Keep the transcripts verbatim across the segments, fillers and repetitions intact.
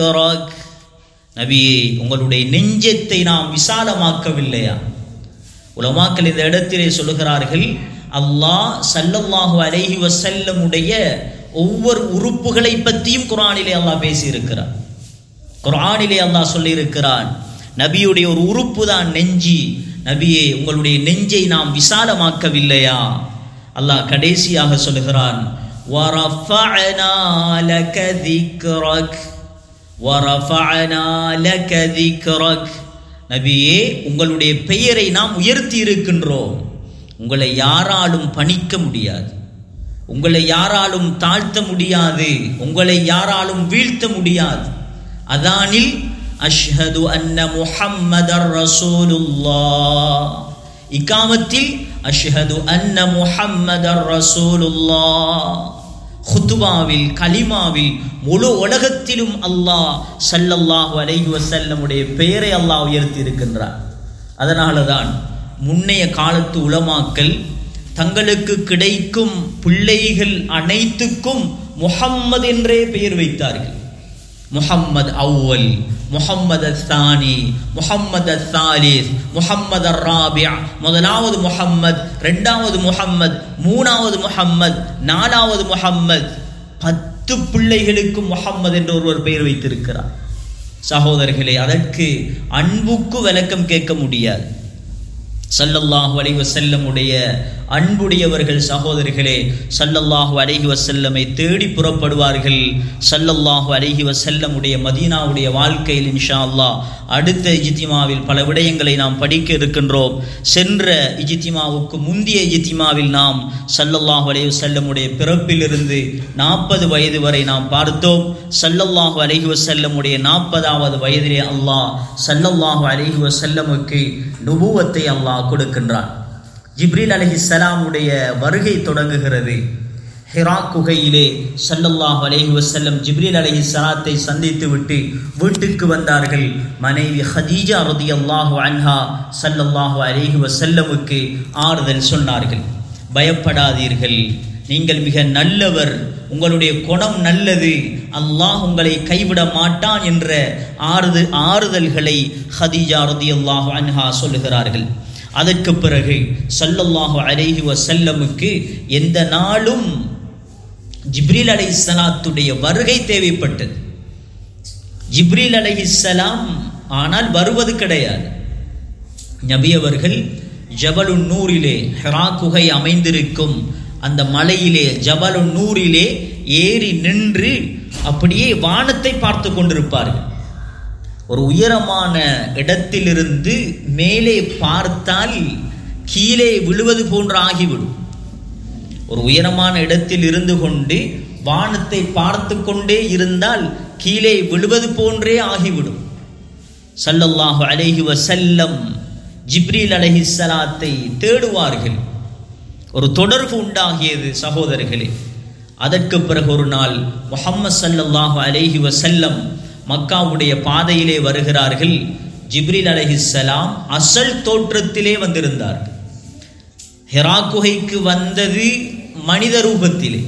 நபியே, உங்களுடைய நெஞ்சத்தை நாம் விசாலமாக்கவில்லையா? உலமாக்கள் இந்த இடத்திலே சொல்லுகிறார்கள், அல்லாஹ் ஸல்லல்லாஹு அலைஹி வஸல்லம் உடைய ஒவ்வொரு உறுப்புகளை பற்றியும் குர்ஆனிலே அல்லாஹ் பேசி இருக்கிறார். குர்ஆனிலே அல்லாஹ் சொல்லி இருக்கிறான், நபியுடைய ஒரு உறுப்பு தான் நெஞ்சி. நபியே, உங்களுடைய நெஞ்சை நாம் விசாலமாக்கவில்லையா? அல்லாஹ் கடைசியாக சொல்லுகிறான், வரஃபஅனா லக திக்ரக் வரஃபஅனா லக திக்ரக். நபியே, உங்களுடைய பெயரை நாம் உயர்த்தி இருக்கின்றோம். உங்களை யாராலும் பணிக்க முடியாது, உங்களை யாராலும் தாழ்த்த முடியாது, உங்களை யாராலும் வீழ்த்த முடியாது. அதானில் அஷ்ஹது அன்ன முஹம்மதர் ரசூலுல்லாஹ், இகாமத்தில் அஷ்ஹது அன்ன முஹம்மதர் ரசூலுல்லாஹ், ஹுத்துபாவில் கலிமாவில் முழு உலகத்திலும் அல்லாஹ் ஸல்லல்லாஹு அலைஹி வஸல்லமுடைய பெயரை அல்லாஹ் உயர்த்தி இருக்கின்றார். அதனால தான் முன்னைய காலத்து உலமாக்கள் தங்களுக்கு கிடைக்கும் பிள்ளைகள் அனைத்துக்கும் முஹம்மது என்றே பெயர் வைத்தார்கள். முஹம்மது அவ்வல், முஹம்மது அஸ்ஸானி, முஹம்மது அஸ்ஸாலிஸ், முஹம்மது அர்ராபிஅ. முதலாவது முஹம்மத், இரண்டாவது முஹம்மத், மூணாவது முஹம்மத், நாலாவது முஹம்மத். பத்து பிள்ளைகளுக்கு முஹம்மது என்று ஒருவர் பெயர் வைத்திருக்கிறார். சகோதரர்களே, அதற்கு அன்புக்கு விளக்கம் கேட்க முடியாது. ஸல்லல்லாஹு அலைஹி வஸல்லம் உடைய அன்புடையவர்கள் சகோதரர்களே ஸல்லல்லாஹு அலைஹி வஸல்லமை தேடி புறப்படுவார்கள். ஸல்லல்லாஹு அலைஹி வஸல்லம் உடைய மதீனாவுடைய வாழ்க்கையில் இன்ஷா அல்லாஹ் அடுத்த இஜ்திமாவில் பல விடயங்களை நாம் படிக்க இருக்கின்றோம். சென்ற இஜ்திமாவுக்கு முந்தைய இஜ்திமாவில் நாம் ஸல்லல்லாஹு அலைஹி வஸல்லம் உடைய பிறப்பிலிருந்து நாற்பது வயது வரை நாம் பார்த்தோம். ஸல்லல்லாஹு அலைஹி வஸல்லம் உடைய நாற்பதாவது வயதிலே அல்லாஹ் ஸல்லல்லாஹு அலைஹி வஸல்லமுக்கு நுபுவத்தை அல்லாஹ் கொடுக்கின்றான். ஜிப்ரீல் அலைஹிஸ்ஸலாம் உடைய வருகை தொடங்குகிறது. ஹிரா குகையிலே ஸல்லல்லாஹு அலைஹி வஸல்லம் ஜிப்ரீல் அலைஹிஸ்ஸலாத்தை சந்தித்து விட்டு வீட்டுக்கு வந்தார்கள். மனைவி ஹதீஜா ரலியல்லாஹு அன்ஹா ஸல்லல்லாஹு அலைஹி வஸல்லமுக்கு ஆறுதல் சொன்னார்கள். பயப்படாதீர்கள், நீங்கள் மிக நல்லவர், உங்களுடைய குணம் நல்லது, அல்லாஹ் உங்களை கைவிட மாட்டான் என்ற ஆறுது ஆறுதல்களை ஹதீஜா ரலியல்லாஹு அன்ஹா சொல்லுகிறார்கள். அதற்கு பிறகு ஸல்லல்லாஹு அலைஹி வஸல்லமுக்கு எந்த நாளும் ஜிப்ரீல் அலைஹிஸ்ஸலாத்துடைய வருகை தேவைப்பட்டது. ஜிப்ரீல் அலைஹிஸ்ஸலாம் ஆனால் வருவது கிடையாது. நபி அவர்கள் ஜபலுன் நூரிலே, ஹிரா குகை அமைந்திருக்கும் அந்த மலையிலே ஜபலுன் நூரிலே ஏறி நின்று அப்படியே வானத்தை பார்த்து கொண்டிருப்பார்கள். ஒரு உயரமான இடத்திலிருந்து மேலே பார்த்தால் கீழே விழுவது போன்று ஆகிவிடும். ஒரு உயரமான இடத்தில் இருந்து கொண்டு வானத்தை பார்த்து கொண்டே இருந்தால் கீழே விழுவது போன்றே ஆகிவிடும். ஸல்லல்லாஹு அலைஹி வஸல்லம் ஜிப்ரீல் அலைஹிஸ்ஸலாத்தை தேடுவார்கள். ஒரு தொடர்பு உண்டாகியது சகோதரர்களே. அதற்கு பிறகு ஒரு நாள் முஹம்மது ஸல்லல்லாஹு அலைஹி வஸல்லம் மக்காவுடைய பாதையிலே வருகிறார்கள். ஜிப்ரீல் அலைஹிஸ்ஸலாம் அசல் தோற்றத்திலே வந்திருந்தார்கள். ஹிரா குகைக்கு வந்தது மனித ரூபத்திலே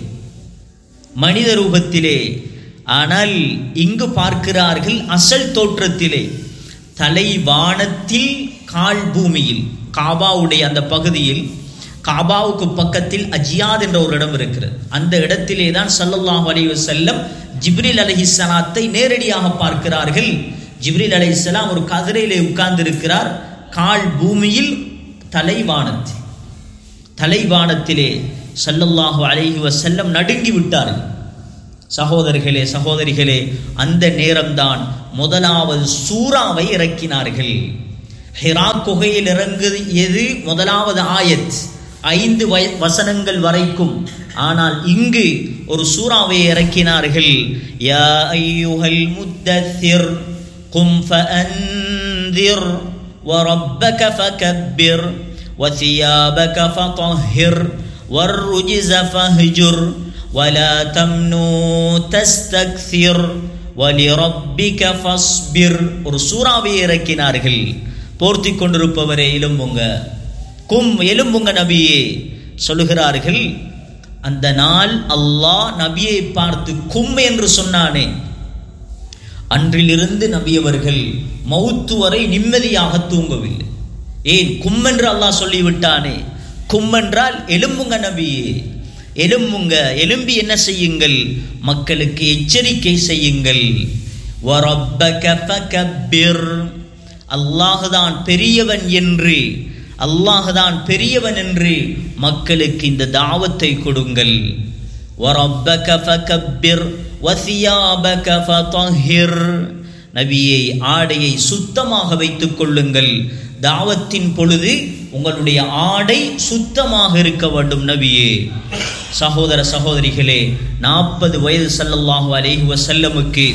மனித ரூபத்திலே ஆனால் இங்கு பார்க்கிறார்கள் அசல் தோற்றத்திலே. தலை வானத்தில், கால் பூமியில். காபாவுடைய அந்த பகுதியில், காபாவுக்கு பக்கத்தில் அஜியாத் என்ற ஒரு இடம் இருக்கிறது. அந்த இடத்திலே தான் ஸல்லல்லாஹு அலைஹி வஸல்லம் ஜிப்ரீல் அலைஹிஸ்ஸலாத்தை நேரடியாக பார்க்கிறார்கள். ஜிப்ரீல் அலைஹிஸ்ஸலாம் ஒரு கதிரையிலே உட்கார்ந்திருக்கிறார். கால் பூமியில், தலைவானத்தில். தலைவானத்திலே ஸல்லல்லாஹு அலைஹி வஸல்லம் நடுங்கி விட்டார்கள். சகோதரர்களே சகோதரிகளே, அந்த நேரம்தான் முதலாவது சூறாவை இறக்கினார்கள். ஹிரா குகையில் இறங்கியது முதலாவது ஆயத், ஐந்து வசனங்கள் வரைக்கும். ஆனால் இங்கு ஒரு சூறாவை இறக்கினார்கள். யா அய்யுஹல் முத்தஸிர் கும் ஃபஅன்திர் வரப்பக ஃபகப்பிர் வசியாபக ஃபதஹிர் வர்ருஜஸ ஃபஹ்ஜுர் வலா தம்னு தஸ்தக்ஸிர் வலிரப்பிக ஃபஸ்பிர். ஒரு சூறாவை இறக்கினார்கள். போர்த்தி கொண்டிருப்பவரே எலும்புங்க, கும் எலும்புங்க நபியே சொல்லுகிறார்கள். அந்த நாள் அல்லாஹ் நபியை பார்த்து கும் என்று சொன்னானே, அன்றிலிருந்து நபியவர்கள் மௌத்து வரை நிம்மதியாக தூங்கவில்லை. ஏன்? கும்மென்று அல்லாஹ் சொல்லிவிட்டானே. கும்மென்றால் எலும்புங்க நபியே, எலும்புங்க, எலும்பி என்ன செய்யுங்கள்? மக்களுக்கு எச்சரிக்கை செய்யுங்கள். வரப்பக ஃபகப்பிர், அல்லாஹ்தான் பெரியவன் என்று, அல்லாஹ்தான் பெரியவன் என்று மக்களுக்கு இந்த தாவத்தை கொடுங்கள். வரப்பக ஃபகப்பிர் வசியாபக ஃபதஹிர், நபியை ஆடையை சுத்தமாக வைத்துக் கொள்ளுங்கள். தாவத்தின் பொழுது உங்களுடைய ஆடை சுத்தமாக இருக்க வேண்டும் நபியே. சகோதர சகோதரிகளே, நாற்பது வயது ஸல்லல்லாஹு அலைஹி வஸல்லமுக்கு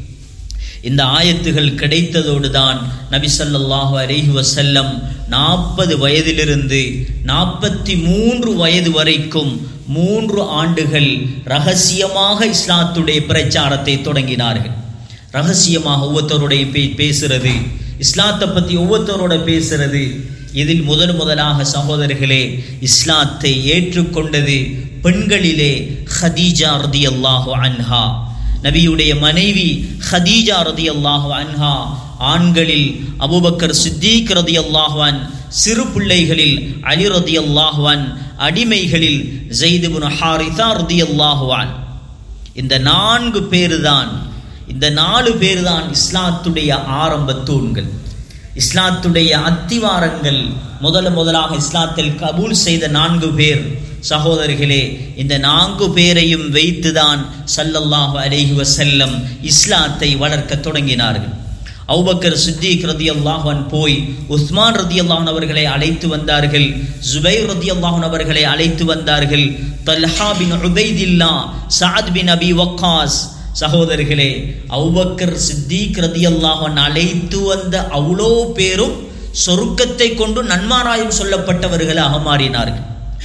இந்த ஆயத்துகள் கிடைத்ததோடு தான் நபி ஸல்லல்லாஹு அலைஹி வஸல்லம் நாற்பது வயதிலிருந்து நாற்பத்தி மூன்று வயது வரைக்கும் மூன்று ஆண்டுகள் ரகசியமாக இஸ்லாத்துடைய பிரச்சாரத்தை தொடங்கினார்கள். ரகசியமாக ஒவ்வொருத்தருடைய பேசுறது, இஸ்லாத்தை பற்றி ஒவ்வொருத்தரோட பேசுறது. இதில் முதல் முதலாக சகோதரர்களே இஸ்லாத்தை ஏற்றுக்கொண்டது பெண்களிலே ஹதீஜா ரதியல்லாஹு அன்ஹா, நபியுடைய மனைவி ஹதீஜா ரதியல்லாஹு அன்ஹா. ஆண்களில் அபூபக்கர் சித்தீக் ரதியல்லாஹு அன், சிறு பிள்ளைகளில் அலி ரதியல்லாஹு அன், அடிமைகளில் ஸைத் இப்னு ஹாரிஸா ரதியல்லாஹு அன். இந்த நான்கு பேர் தான், இந்த நாலு பேர் தான் இஸ்லாத்துடைய ஆரம்ப தூண்கள், இஸ்லாத்துடைய அத்திவாரங்கள். முதல முதலாக இஸ்லாத்தில் கபூல் செய்த நான்கு பேர் சகோதரர்களே, இந்த நான்கு பேரையும் வைத்துதான் ஸல்லல்லாஹு அலைஹி வஸல்லம் இஸ்லாத்தை வளர்க்க தொடங்கினார்கள். அபூபக்கர் சித்தீக் ரதியல்லாஹு அன் போய் உஸ்மான் ரதியல்லாஹு அன்ஹு அவர்களை அழைத்து வந்தார்கள். ஜுபைர் ரதியல்லாஹு அன்ஹு அவர்களை அழைத்து வந்தார்கள். தல்ஹா பின் உபைதில்லா, சஅத் பின் அபி வக்காஸ். சகோதரர்களே, அபூபக்கர் சித்தீக் ரதியல்லாஹு அன்ஹு அழைத்து வந்த அவ்வளோ பேரும் சொர்க்கத்தை கொண்டு நன்மாராயம் சொல்லப்பட்டவர்களாக மாறினார்கள்.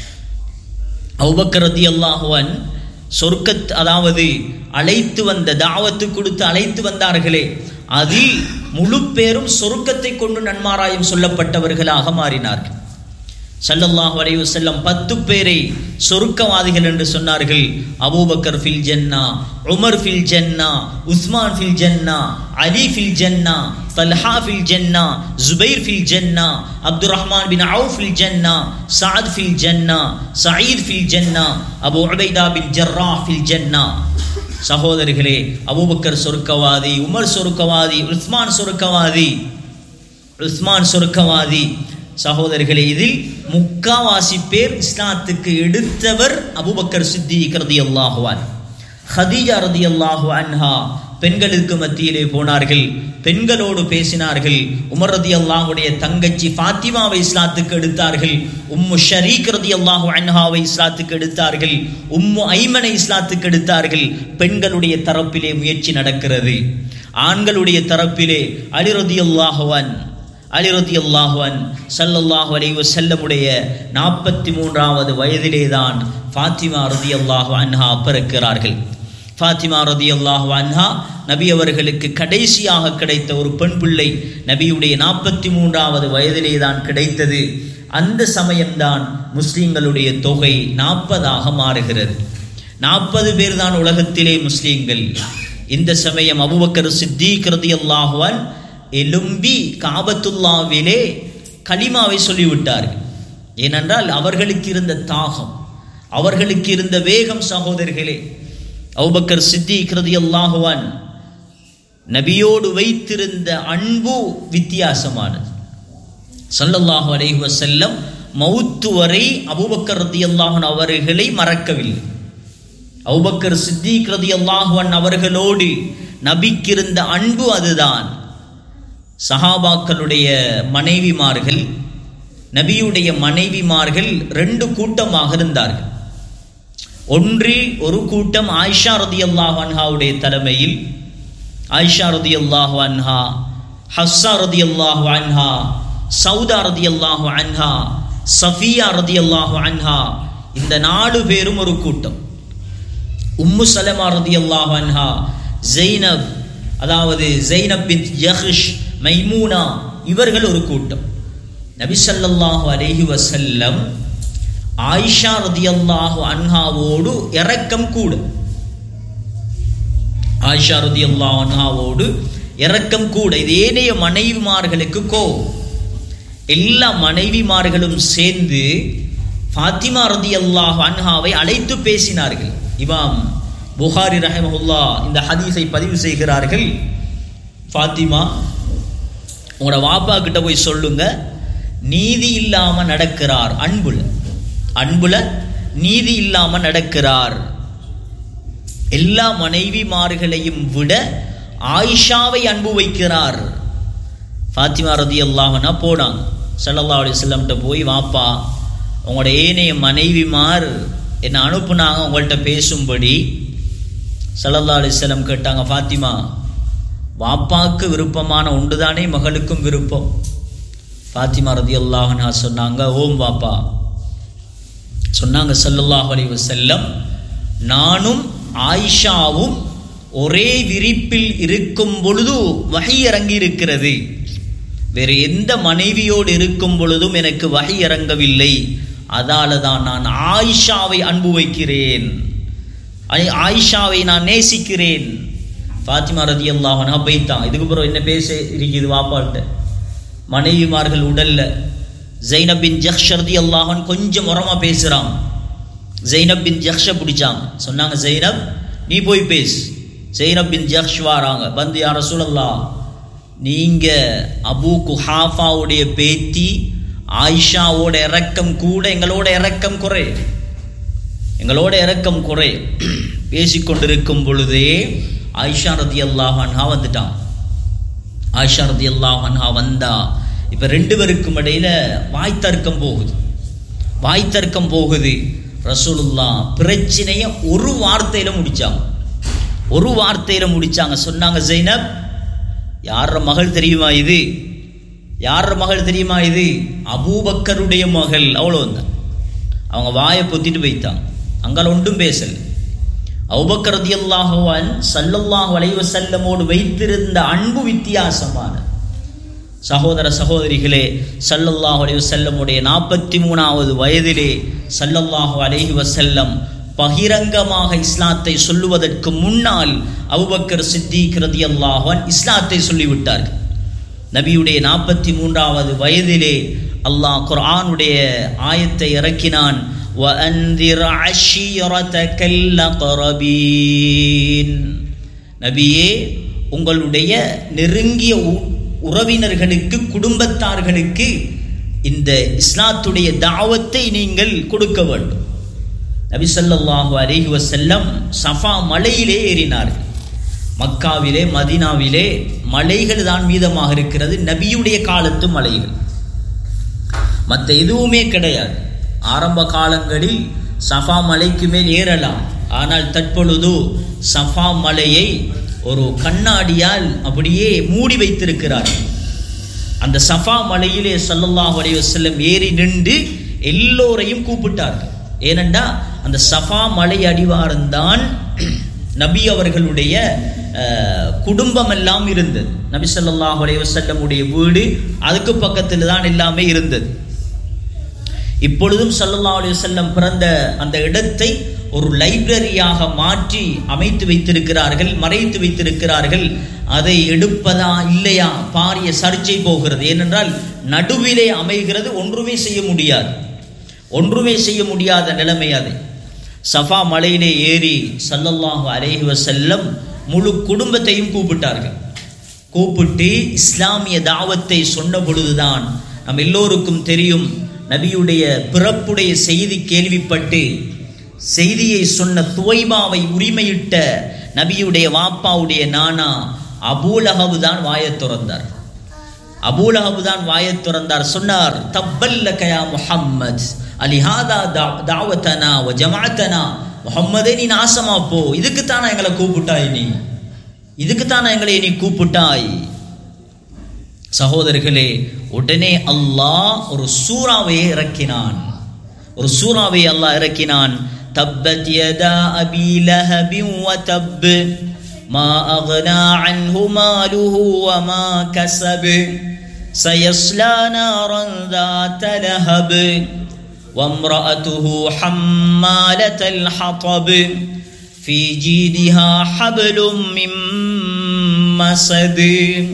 அபூபக்கர் ரதியல்லாஹு அன்ஹு சொர்க்கத் அதாவது அழைத்து வந்த தாவத்து கொடுத்து அழைத்து வந்தார்களே, அதில் முழு பேரும் சொர்க்கத்தை கொண்டு நன்மாராயம் சொல்லப்பட்டவர்களாக மாறினார்கள். ஸல்லல்லாஹு அலைஹி வஸல்லம் பத்து பேரை சொர்க்கவாதிகள் என்று சொன்னார்கள். அபூபக்கர் ஃபில் ஜன்னா, உமர் ஃபில் ஜன்னா, உஸ்மான் ஃபில் ஜன்னா, அலி ஃபில் ஜன்னா, தல்ஹா ஃபில் ஜன்னா, ஜுபைர் ஃபில் ஜன்னா, அப்துர் ரஹ்மான் பின் அவுஃப் ஃபில் ஜன்னா, சஅத் ஃபில் ஜன்னா, சயீத் ஃபில் ஜன்னா, அபூ உபைதா பின் ஜர்ராஹ் ஃபில் ஜன்னா. சகோதரிகளே, அபூபக்கர் சொர்க்கவாதி, உமர் சொர்க்கவாதி, உஸ்மான் சொர்க்கவாதி, உஸ்மான் சொர்க்கவாதி. சகோதரிகளே, இதில் முக்காவாசி பேர் இஸ்லாத்துக்கு எடுத்தவர் அபூபக்கர் சித்தீக் ரதியல்லாஹு அன்ஹு. ஹதீஜா ரதியல்லாஹு அன்ஹா பெண்களுக்கு மத்தியிலே போனார்கள், பெண்களோடு பேசினார்கள். உமர் ரதியல்லாஹுடைய தங்கச்சி ஃபாத்திமாவை இஸ்லாத்துக்கு எடுத்தார்கள். உம்மு ஷரீக் ரதியல்லாஹு அன்ஹாவை இஸ்லாத்துக்கு எடுத்தார்கள். உம்மு ஐமனை இஸ்லாத்துக்கு எடுத்தார்கள். பெண்களுடைய தரப்பிலே முயற்சி நடக்கிறது. ஆண்களுடைய தரப்பிலே அலி ரதியல்லாஹு அன்ஹு, அலி ரதியல்லாஹு அன்ஹு ஸல்லல்லாஹு அலைஹி வஸல்லமுடைய நாற்பத்தி மூன்றாவது வயதிலே தான் ஃபாத்திமா ரதியல்லாஹு அன்ஹா பிறக்கிறார்கள். ஃபாத்திமா ரதியல்லாஹு அன்ஹா நபி அவர்களுக்கு கடைசியாக கிடைத்த ஒரு பெண் பிள்ளை. நபியுடைய நாற்பத்தி மூன்றாவது வயதிலே தான் கிடைத்தது. அந்த சமயம்தான் முஸ்லிம்களுடைய தொகை நாற்பதாக மாறுகிறது. நாற்பது பேர் தான் உலகத்திலே முஸ்லிம்கள். இந்த சமயம் அபூபக்கர் சித்தீக் ரதியல்லாஹு அன்ஹு எலும்பி காபத்துல்லாவிலே கலிமாவை சொல்லிவிட்டார்கள். ஏனென்றால் அவர்களுக்கு இருந்த தாகம், அவர்களுக்கு இருந்த வேகம். சகோதரர்களே, அபூபக்கர் சித்தீக் ரலியல்லாஹு அன்ஹு நபியோடு வைத்திருந்த அன்பு வித்தியாசமானது. ஸல்லல்லாஹு அலைஹி வஸல்லம் மௌத்து வரை அபூபக்கர் ரலியல்லாஹு அன்ஹு அவர்களை மறக்கவில்லை. அபூபக்கர் சித்தீக் ரலியல்லாஹு அன்ஹு அவர்களோடு நபிக்கு இருந்த அன்பு அதுதான். சஹாபாக்களுடைய மனைவிமார்கள், நபியுடைய மனைவிமார்கள் ரெண்டு கூட்டமாக இருந்தார்கள். ஒன்று ஒரு கூட்டம் ஆயிஷா ரதியல்லாஹு அன்ஹாவுடைய தலைமையில், ஆயிஷா ரதியல்லாஹு அன்ஹா, ஹஃப்ஸா ரதியல்லாஹு அன்ஹா, சௌதா ரதியல்லாஹு அன்ஹா, சஃபியா ரதியல்லாஹு அன்ஹா, இந்த நாலு பேரும் ஒரு கூட்டம். உம்மு சலமா ரதியல்லாஹு அன்ஹா, ஜெய்னப் அதாவது ஜெய்னப் பின் யஹ்ஷ், மைமூனா, இவர்கள் ஒரு கூட்டம். நபி ஸல்லல்லாஹு அலைஹி வஸல்லம் ஆயிஷா ரதியல்லாஹு அன்ஹாவோடு இரக்கம் கூட. ஆயிஷா ரலியல்லாஹு அன்ஹாவோடு இரக்கம் கூட. இது ஏனைய மனைவிமார்களுக்கு கோபம். எல்லா மனைவிமார்களும் சேர்ந்து ஃபாத்திமா ரலியல்லாஹு அன்ஹாவை அழைத்து பேசினார்கள். இமாம் புகாரி ரஹிமஹுல்லாஹ் இந்த ஹதீஸை பதிவு செய்கிறார்கள். ஃபாத்திமா, உங்களோட வாப்பா கிட்ட போய் சொல்லுங்க, நீதி இல்லாம நடக்கிறார், அன்புல அன்புல நீதி இல்லாம நடக்கிறார். எல்லா மனைவிமார்களையும் விட ஆயிஷாவை அன்பு வைக்கிறார். ஃபாத்திமா ரலியல்லாஹு அன்ஹா போனாங்க ஸல்லல்லாஹு அலைஹி வஸல்லம் கிட்ட போய், வாப்பா, உங்களோட ஏனைய மனைவிமார் என்னை அனுப்புனாங்க உங்கள்கிட்ட பேசும்படி. ஸல்லல்லாஹு அலைஹி வஸல்லம் கேட்டாங்க, ஃபாத்திமா, வாப்பாவுக்கு விருப்பமான ஒன்றுதானே மகளுக்கும் விருப்பம்? ஃபாத்திமா ரலியல்லாஹு அன்ஹா சொன்னாங்க, ஓம் வாப்பா. சொன்னாங்க ஸல்லல்லாஹு அலைஹி வஸல்லம், நானும் ஆயிஷாவும் ஒரே விரிப்பில் இருக்கும் பொழுது வஹி இறங்கி இருக்கிறது. வேறு எந்த மனைவியோடு இருக்கும் பொழுதும் எனக்கு வஹி இறங்கவில்லை. அதால தான் நான் ஆயிஷாவை அன்பு வைக்கிறேன், ஆயிஷாவை நான் நேசிக்கிறேன். ஃபாத்திமா ரலியல்லாஹு அன்ஹா போய்தான். இதுக்கு பிறகு என்ன பேச இருக்குது வாப்பாட்ட? மனைவிமார்கள் உடல்ல ஜைனப் பின் ஜஹ்ஷ் ரலியல்லாஹு அன்ஹா கொஞ்சம் உரமா பேசுறான். ஜைனப் பின் ஜஹ்ஷை பிடிச்சாங்க. சொன்னாங்க, ஜைனப் நீ போய் பேசு. ஜைனப் பின் ஜஹ்ஷ் வாராங்க. வந்து, யா ரசூலல்லாஹ், நீங்க அபூ குஹாஃபாவுடைய பேத்தி ஆயிஷாவோட இரக்கம் கூட, எங்களோட இரக்கம் குறை, எங்களோட இரக்கம் குறை. பேசிக்கொண்டிருக்கும் பொழுதே ஆயிஷா ரலியல்லாஹு அன்ஹா வந்துட்டான். ஆயிஷா ரலியல்லாஹு அன்ஹா வந்தா இப்ப ரெண்டு பேருக்கும் இடையில வாய் தர்க்கம் போகுது, வாய் தர்க்கம் போகுது. ரசூலுல்லாஹ் பிரச்சனைய ஒரு வார்த்தையில முடிச்சாங்க, ஒரு வார்த்தையில முடிச்சாங்க. சொன்னாங்க, ஜைனப், யார மகள் தெரியுமா இது? யார மகள் தெரியுமா இது? அபூபக்கருடைய மகள். அவ்வளவுதான். அவங்க வாயை பொத்திட்டு போய்த்தாங்க, அங்கால ஒன்றும் பேசல. அபூபக்கர் ரலியல்லாஹு அன்ஹு ஸல்லல்லாஹு அலைஹி வஸல்லமோடு வைத்திருந்த அன்பு வித்தியாசமான. சகோதர சகோதரிகளே, ஸல்லல்லாஹு அலைஹி வஸல்லமுடைய நாற்பத்தி மூணாவது வயதிலே ஸல்லல்லாஹு அலைஹி வஸல்லம் பகிரங்கமாக இஸ்லாத்தை சொல்லுவதற்கு முன்னால் அபூபக்கர் சித்திக் ரலியல்லாஹு அன்ஹு இஸ்லாத்தை சொல்லிவிட்டார்கள். நபியுடைய நாற்பத்தி மூன்றாவது வயதிலே அல்லாஹ் குர்ஆனுடைய ஆயத்தை இறக்கினான். வஅன்திர் அஷீரதகல் அக்ரபீன். நபியே, உங்களுடைய நெருங்கிய உறவினர்களுக்கு, குடும்பத்தார்களுக்கு இந்த இஸ்லாத்துடைய தாவத்தை நீங்கள் கொடுக்க வேண்டும். நபி ஸல்லல்லாஹு அலைஹி வஸல்லம் சஃபா மலையிலே ஏறினார்கள். மக்காவிலே, மதீனாவிலே மலைகள் தான் மீதமாக இருக்கிறது, நபியுடைய காலத்து மலைகள், மற்ற எதுவுமே கிடையாது. ஆரம்ப காலங்களில் சஃபா மலைக்கு மேல் ஏறலாம், ஆனால் தற்பொழுது சஃபா மலையை ஒரு கண்ணாடியால் அப்படியே மூடி வைத்திருக்கிறார்கள். அந்த சஃபா மலையிலே ஸல்லல்லாஹு அலைஹி வஸல்லம் ஏறி நின்று எல்லோரையும் கூப்பிட்டார்கள். ஏனென்றா அந்த சஃபா மலை அடிவாரம்தான் நபி அவர்களுடைய குடும்பம் எல்லாம் இருந்தது. நபி ஸல்லல்லாஹு அலைஹி வஸல்லமுடைய வீடு அதுக்கு பக்கத்தில் தான் எல்லாமே இருந்தது. இப்பொழுதும் ஸல்லல்லாஹு அலைஹி வஸல்லம் பிறந்த அந்த இடத்தை ஒரு லைப்ரரியாக மாற்றி அமைத்து வைத்திருக்கிறார்கள், மறைத்து வைத்திருக்கிறார்கள். அதை எடுப்பதா இல்லையா பாரிய சர்ச்சை போகிறது. ஏனென்றால் நடுவிலே அமைகிறது, ஒன்றுமே செய்ய முடியாது, ஒன்றுமே செய்ய முடியாத நிலைமை. அது சஃபா மலையிலே ஏறி ஸல்லல்லாஹு அலைஹி வஸல்லம் முழு குடும்பத்தையும் கூப்பிட்டார்கள். கூப்பிட்டு இஸ்லாமிய தாவத்தை சொன்ன பொழுதுதான் நம் எல்லோருக்கும் தெரியும், நபியுடைய பிறப்புடைய செய்தி கேள்விப்பட்டு செய்தியை சொன்ன துவைபாவை உரிமையிட்ட நபியுடைய வாப்பாவுடைய நானா அபூலஹப் தான் வாயத் துறந்தார். அபூலஹப் தான் வாயத் துறந்தார். சொன்னார், தப்பல்லக யா முஹம்மத் அலிஹாதா தாவத்தனா வ ஜமாஅத்தனா. முஹம்மதே, நீ நாசமா போ, இதுக்குத்தானா எங்களை கூப்பிட்டாய், நீ இதுக்குத்தானா எங்களை நீ கூப்பிட்டாய். சகோதரர்களே, உடனே அல்லாஹ் ஒரு சூறாவை இறக்கினான், ஒரு சூறாவை அல்லாஹ் இறக்கினான். தப்பத் யதா அபீ லஹபின் வ தப் மா அக்னா அன்ஹு மாலுஹு வ மா கஸப் சயஸ்லா நாரன் ذات லஹப் وامرأته حمالة الحطب ஃபீ ஜீதிஹா ஹப்லும் மின் மஸத்.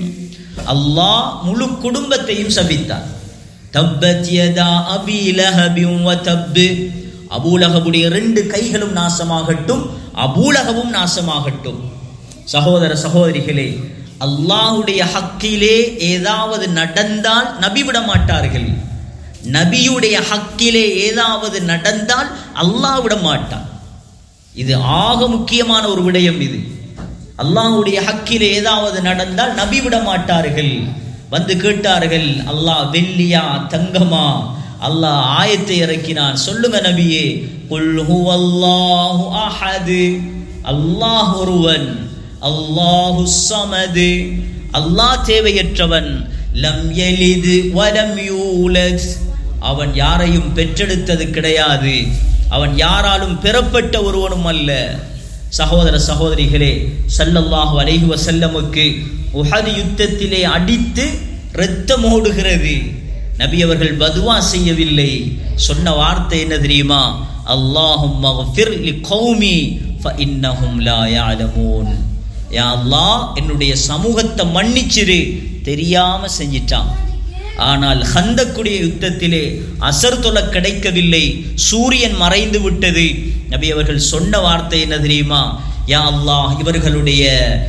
அல்லாஹ் முழு குடும்பத்தையும் சபித்தார். தப்பத் யதா அபீ லஹபின் வ தப். அபூ லஹபுடைய ரெண்டு கைகளும் நாசமாகட்டும், அபூ லஹபும் நாசமாகட்டும். சகோதர சகோதரிகளே, அல்லாஹ்வுடைய ஹக்கிலே ஏதாவது நடந்தால் நபி விட மாட்டார்கள். நபியுடைய ஹக்கிலே ஏதாவது நடந்தால் அல்லாஹ் விட மாட்டான். இது ஆக முக்கியமான ஒரு விடயம். இது அல்லாஹ்வுடைய ஹக்கிலே ஏதாவது நடந்தால் நபி விட மாட்டார்கள். வந்து கேட்டார்கள், அல்லாஹ் வெள்ளியா தங்கமா? அல்லாஹ் ஆயத்தை இறக்கினான். சொல்லுங்க நபியே, குல் ஹுவல்லாஹு அஹத், அல்லாஹ் ஒருவன், அல்லாஹு ஸமது, அல்லாஹ் தேவையற்றவன், லம் யலித் வலம் யூலத், அவன் யாரையும் பெற்றெடுத்தது கிடையாது, அவன் யாராலும் பெறப்பட்ட ஒருவனும் அல்ல. சகோதர சகோதரிகளே, ஸல்லல்லாஹு அலைஹி வஸல்லமுக்கு உஹது யுத்தத்திலே அடித்து இரத்தம் ஓடுகிறது. நபி அவர்கள் பதுவா செய்யவில்லை. சொன்ன வார்த்தை என்ன தெரியுமா? அல்லாஹும்ம ஃபிர் லிகௌமி ஃபஇன்னஹும் லா யஅலமூன். யா அல்லாஹ், என்னுடைய சமூகத்தை மன்னிச்சிரு, தெரியாம செஞ்சிட்டான். ஆனால் ஹந்தக்குடைய யுத்தத்திலே அசர் தொலை கிடைக்கவில்லை, சூரியன் மறைந்து விட்டது. நபி அவர்கள் சொன்ன வார்த்தை என்ன தெரியுமா? யா அல்லாஹ், இவர்களுடைய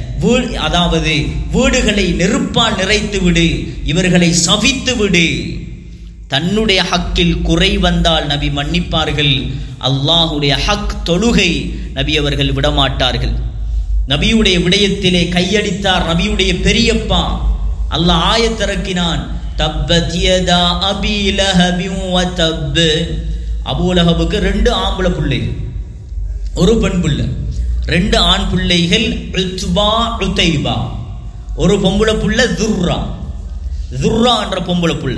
அதாவது வீடுகளை நெருப்பால் நிறைத்து விடு, இவர்களை சபித்து விடு. தன்னுடைய ஹக்கில் குறை வந்தால் நபி மன்னிப்பார்கள். அல்லாஹுடைய ஹக் தொழுகை நபி அவர்கள் விடமாட்டார்கள். நபியுடைய விடயத்திலே கையடித்தார் நபியுடைய பெரியப்பா. அல்லாஹ் ஆயத்திறக்கினான், தப்பத் யதா அபீ லஹபின் வ தப். அபூ லஹபுக்கு ரெண்டு ஆம்பளை பிள்ளைகள், ஒரு பெண் பிள்ளை. ரெண்டு ஆண் பிள்ளைகள் உத்பா உதைபா. ஒரு பொம்பளை புள்ள துர்ரா. துர்ரா என்ற பொம்பளை புள்ள.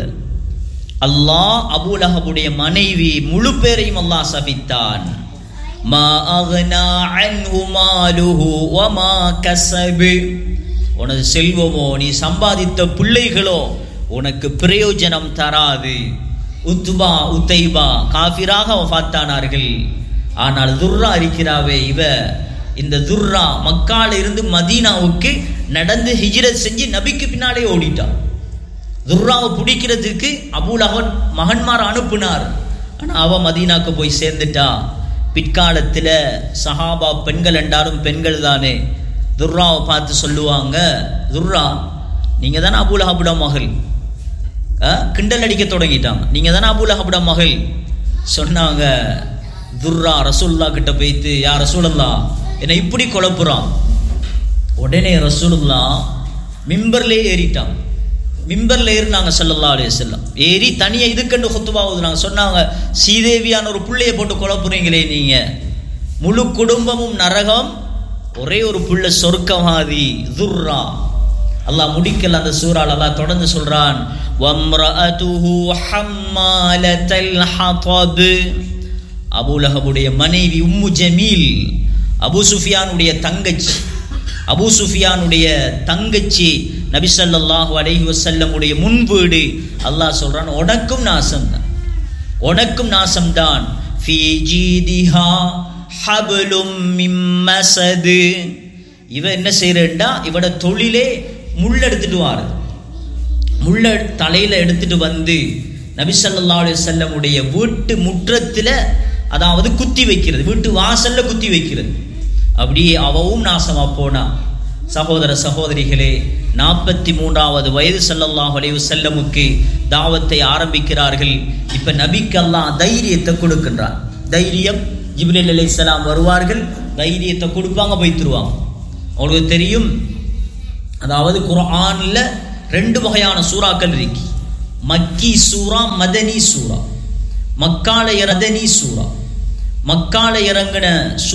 அல்லாஹ் அபூ லஹபுடைய மனைவி முழு பேரையும் அல்லாஹ் சபித்தான். மா அக்னா அன்ஹு மாலுஹு வ மா கஸப். உனது செல்வமோ, நீ சம்பாதித்த பிள்ளைகளோ உனக்கு பிரயோஜனம் தராது. உத்பா உதைபா காஃபிராக வஃபாத்தானார்கள். ஆனால் துர்ரா இருக்கிறாவே, இவ இந்த துர்ரா மக்கால இருந்து மதீனாவுக்கு நடந்து ஹிஜ்ரத் செஞ்சு நபிக்கு பின்னாலே ஓடிட்டான். துர்ராவை பிடிக்கிறதுக்கு அபூ லஹப் மகன்மார் அனுப்புனார். ஆனால் அவ மதீனாக்கு போய் சேர்ந்துட்டா. பிற்காலத்தில் சஹாபா பெண்கள் என்றாலும் பெண்கள் தானே, துர்ராவை பார்த்து சொல்லுவாங்க, துர்ரா நீங்க தானே அபூ லஹபுட மகள். கிண்டல் அடிக்க தொடங்கிட்டாங்க, நீங்க தானே அபூ லஹபுட மகள். சொன்னாங்க துர்ரா ரசூலுல்லாஹ் கிட்ட போய்த்து, யா ரசூலுல்லாஹ் என்னை இப்படி குழப்புறான். உடனே ரசூலுல்லாஹ் மிம்பர்லே ஏறிட்டான். மிம்பர்ல ஏறினாங்க ஸல்லல்லாஹு அலைஹி வஸல்லம். ஏறி தனியா இதுக்கண்டு குத்துபா ஓதுனாங்க. சொன்னாங்க, சீதேவியான ஒரு புள்ளையை போட்டு குழப்புறீங்களே நீங்க, முழு குடும்பமும் நரகம், ஒரே ஒரு புள்ள சொர்க்கவாதி துர்ரா. அல்லாஹ் முடிக்கல அந்த சூறால. அல்லாஹ் தொடர்ந்து சொல்றான், வம்ரஅதுஹு ஹம்மாலத்தல் ஹதப். அபூ லஹபுடைய மனைவி உம்மு ஜமீல், அபூ சுஃபியானுடைய தங்கச்சி. அபூ சுஃபியானுடைய தங்கச்சி நபி ஸல்லல்லாஹு அலைஹி வஸல்லம் உடைய முன் வீடு. அல்லாஹ் சொல்றான், உனக்கும் நாசம்தான், உனக்கும் நாசம்தான். ஃபீ ஜீதிஹா ஹப்லும் மின் மஸத். இவ என்ன செய்யறா, இவட தொழிலே முள்ள எடுத்துட்டு வாரு. முள்ள தலையில எடுத்துட்டு வந்து நபி ஸல்லல்லாஹு அலைஹி வஸல்லம் உடைய வீட்டு முற்றத்துல, அதாவது குத்தி வைக்கிறது, வீட்டு வாசல்ல குத்தி வைக்கிறது. அப்படியே அவவும் நாசமா போனா. சகோதர சகோதரிகளே, நாற்பத்தி மூன்றாவது வயது ஸல்லல்லாஹு அலைஹி வஸல்லமுக்கு தாவத்தை ஆரம்பிக்கிறார்கள். இப்ப நபிக்கு அல்லாஹ் தைரியத்தை கொடுக்கின்றார். தைரியம், ஜிப்ரீல் அலைஹிஸ்ஸலாம் வருவார்கள், தைரியத்தை கொடுப்பாங்க, போய்த்துருவாங்க. அவங்களுக்கு தெரியும், அதாவது குர்ஆன்ல ரெண்டு வகையான சூறாக்கள் இருக்கு. மக்கி சூரா, மதனி சூரா. மக்கால இறங்கி சூரா, மக்கால இறங்கின